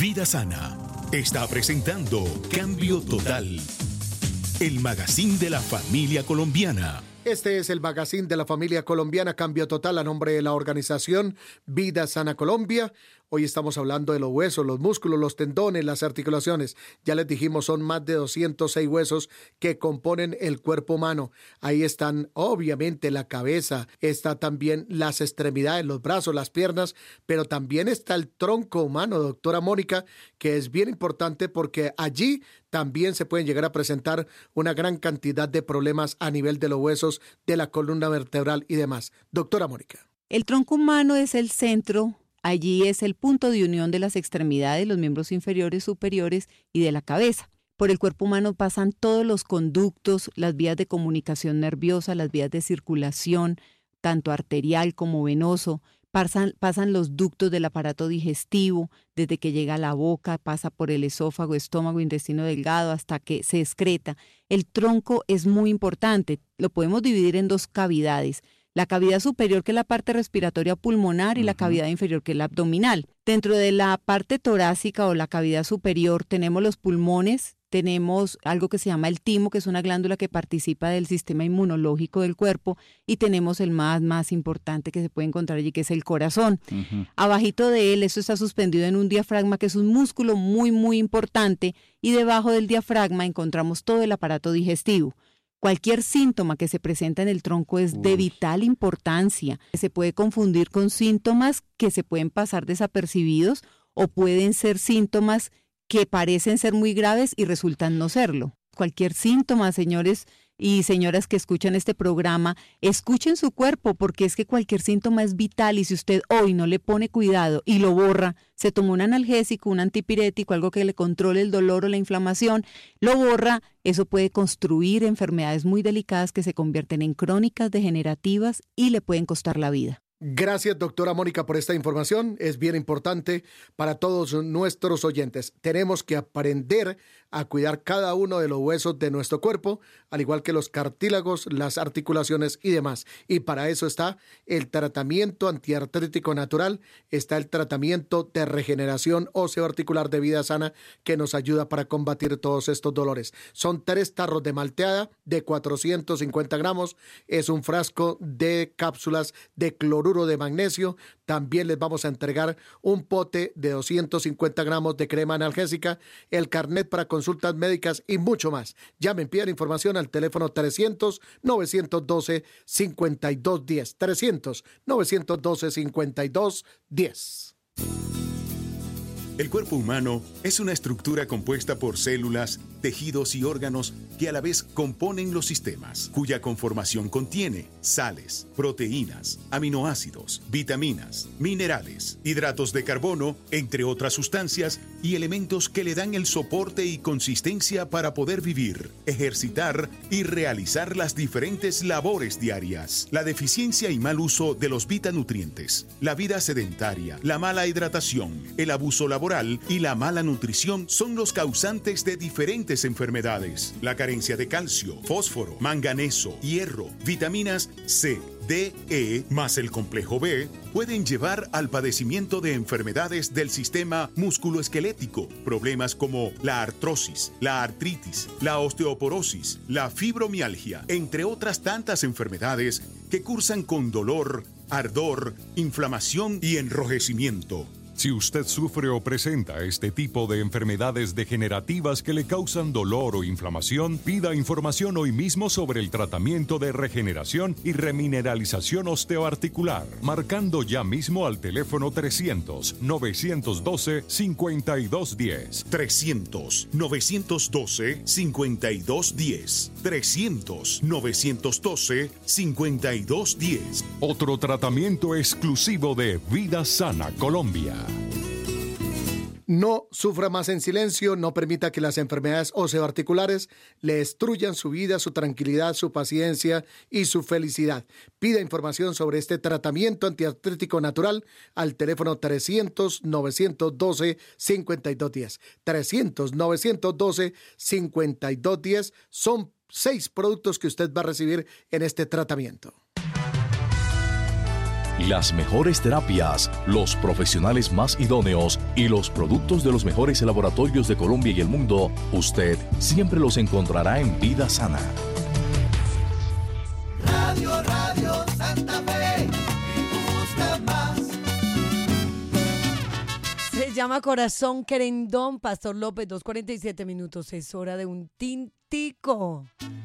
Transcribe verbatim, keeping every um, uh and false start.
Vida Sana está presentando Cambio Total, el magazine de la familia colombiana. Este es el magazine de la familia colombiana, Cambio Total, a nombre de la organización Vida Sana Colombia. Hoy estamos hablando de los huesos, los músculos, los tendones, las articulaciones. Ya les dijimos, son más de doscientos seis huesos que componen el cuerpo humano. Ahí están, obviamente, la cabeza, está también las extremidades, los brazos, las piernas, pero también está el tronco humano, doctora Mónica, que es bien importante porque allí también se pueden llegar a presentar una gran cantidad de problemas a nivel de los huesos, de la columna vertebral y demás. Doctora Mónica. El tronco humano es el centro. Allí es el punto de unión de las extremidades, los miembros inferiores, superiores y de la cabeza. Por el cuerpo humano pasan todos los conductos, las vías de comunicación nerviosa, las vías de circulación, tanto arterial como venoso. Pasan, pasan los ductos del aparato digestivo, desde que llega a la boca, pasa por el esófago, estómago, intestino delgado, hasta que se excreta. El tronco es muy importante. Lo podemos dividir en dos cavidades. La cavidad superior, que es la parte respiratoria pulmonar, y uh-huh. la cavidad inferior, que es la abdominal. Dentro de la parte torácica o la cavidad superior tenemos los pulmones, tenemos algo que se llama el timo, que es una glándula que participa del sistema inmunológico del cuerpo, y tenemos el más, más importante que se puede encontrar allí, que es el corazón. Uh-huh. Abajito de él, esto está suspendido en un diafragma, que es un músculo muy, muy importante, y debajo del diafragma encontramos todo el aparato digestivo. Cualquier síntoma que se presenta en el tronco es Uy. de vital importancia. Se puede confundir con síntomas que se pueden pasar desapercibidos o pueden ser síntomas que parecen ser muy graves y resultan no serlo. Cualquier síntoma, señores y señoras que escuchan este programa, escuchen su cuerpo, porque es que cualquier síntoma es vital, y si usted hoy no le pone cuidado y lo borra, se tomó un analgésico, un antipirético, algo que le controle el dolor o la inflamación, lo borra, eso puede construir enfermedades muy delicadas que se convierten en crónicas, degenerativas y le pueden costar la vida. Gracias, doctora Mónica, por esta información. Es bien importante para todos nuestros oyentes. Tenemos que aprender a cuidar cada uno de los huesos de nuestro cuerpo, al igual que los cartílagos, las articulaciones y demás. Y para eso está el tratamiento antiartrítico natural, está el tratamiento de regeneración óseo-articular de Vida Sana, que nos ayuda para combatir todos estos dolores. Son tres tarros de malteada de cuatrocientos cincuenta gramos, es un frasco de cápsulas de cloruro de magnesio. También les vamos a entregar un pote de doscientos cincuenta gramos de crema analgésica, el carnet para consultas médicas y mucho más. Llamen, pidan información al teléfono trescientos, novecientos doce, cincuenta y dos diez. trescientos, novecientos doce, cincuenta y dos diez. El cuerpo humano es una estructura compuesta por células, tejidos y órganos que a la vez componen los sistemas, cuya conformación contiene sales, proteínas, aminoácidos, vitaminas, minerales, hidratos de carbono, entre otras sustancias y elementos que le dan el soporte y consistencia para poder vivir, ejercitar y realizar las diferentes labores diarias. La deficiencia y mal uso de los vitanutrientes, la vida sedentaria, la mala hidratación, el abuso laboral y la mala nutrición son los causantes de diferentes enfermedades. La carencia de calcio, fósforo, manganeso, hierro, vitaminas C, D, E, más el complejo B, pueden llevar al padecimiento de enfermedades del sistema musculoesquelético, problemas como la artrosis, la artritis, la osteoporosis, la fibromialgia, entre otras tantas enfermedades que cursan con dolor, ardor, inflamación y enrojecimiento. Si usted sufre o presenta este tipo de enfermedades degenerativas que le causan dolor o inflamación, pida información hoy mismo sobre el tratamiento de regeneración y remineralización osteoarticular, marcando ya mismo al teléfono trescientos, novecientos doce, cincuenta y dos diez. trescientos, novecientos doce, cincuenta y dos diez. trescientos, novecientos doce, cincuenta y dos diez. Otro tratamiento exclusivo de Vida Sana Colombia. No sufra más en silencio, no permita que las enfermedades osteoarticulares le destruyan su vida, su tranquilidad, su paciencia y su felicidad. Pida información sobre este tratamiento antiartrítico natural al teléfono trescientos, novecientos doce, cincuenta y dos diez. trescientos, novecientos doce, cincuenta y dos diez son seis productos que usted va a recibir en este tratamiento. Las mejores terapias, los profesionales más idóneos y los productos de los mejores laboratorios de Colombia y el mundo, usted siempre los encontrará en Vida Sana. Radio, Radio Santa Fe, me gusta más. Se llama Corazón Querendón, Pastor López, dos cuarenta y siete minutos. Es hora de un tintico.